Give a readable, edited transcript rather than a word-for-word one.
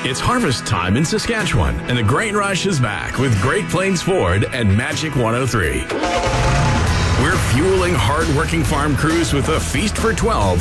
It's harvest time in Saskatchewan, and the grain rush is back with Great Plains Ford and Magic 103. We're fueling hard-working farm crews with a feast for 12